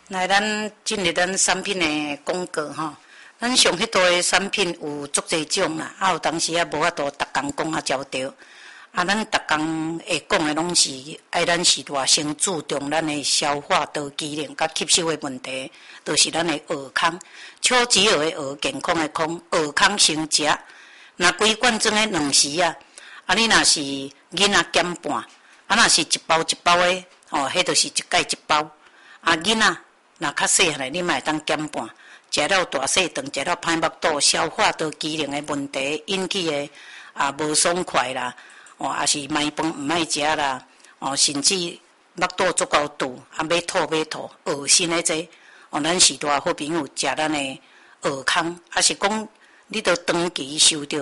来，咱进入咱产品的广告吼。咱上迄多的产品有足侪种啦，有当时无法度逐工讲照着。咱逐工会讲的拢是爱咱时代先注重咱的消化道机能甲吸收的问题，就是咱的蚵康。超级蚵的蚵，健康的康，蚵康先食。若规罐装的2时啊，你若是囡仔减半，若是一包一包的，迄就是一盖一包。囡仔若较细汉的，你嘛会当减半。食了大细肠，食了歹腹肚，消化道机能的问题引起的无爽快啦，也是糜饭毋爱食啦，甚至腹肚足够肚，要吐，恶心的这，咱时代好朋友食咱的蚵康，是讲你着长期受着